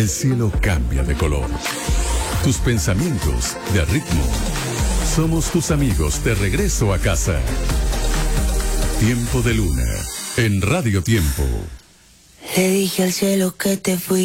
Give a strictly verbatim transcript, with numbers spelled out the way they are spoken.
El cielo cambia de color. Tus pensamientos de ritmo. Somos tus amigos de regreso a casa. Tiempo de Luna en Radio Tiempo. Le dije al cielo que te fui.